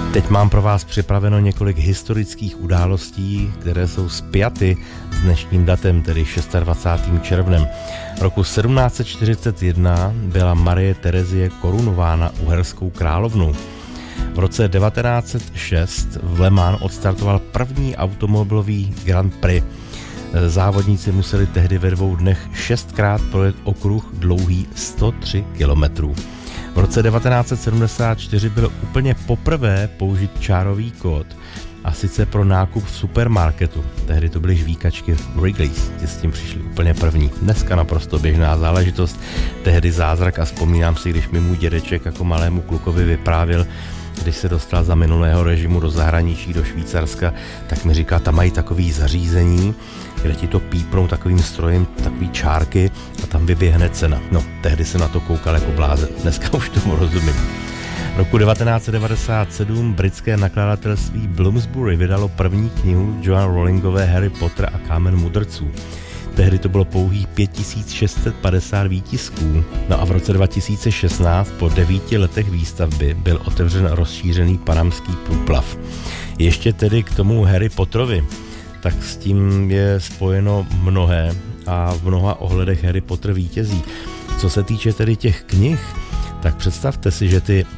Teď mám pro vás připraveno několik historických událostí, které jsou spjaty s dnešním datem, tedy 26. červnem. Roku 1741 byla Marie Terezie korunována uherskou královnou. V roce 1906 v Le Mans odstartoval první automobilový Grand Prix. Závodníci museli tehdy ve 2 dnech 6krát projet okruh dlouhý 103 kilometrů. V roce 1974 byl úplně poprvé použit čárový kód, a sice pro nákup v supermarketu. Tehdy to byly žvíkačky Wrigley's, ty s tím přišli úplně první. Dneska naprosto běžná záležitost, tehdy zázrak, a vzpomínám si, když mi můj dědeček jako malému klukovi vyprávěl, když se dostal za minulého režimu do zahraničí, do Švýcarska, tak mi říkal, tam mají takový zařízení, kde ti to pípnou takovým strojem, takový čárky a tam vyběhne cena. No, tehdy se na to koukal jako blázen, dneska už tomu rozumím. Roku 1997 britské nakladatelství Bloomsbury vydalo první knihu Joanne Rowlingové Harry Potter a Kámen mudrců. Tehdy to bylo pouhých 5650 výtisků. No a v roce 2016 po 9 letech výstavby byl otevřen rozšířený panamský průplav. Ještě tedy k tomu Harry Potterovi, tak s tím je spojeno mnohé a v mnoha ohledech Harry Potter vítězí. Co se týče tedy těch knih, tak představte si, že ty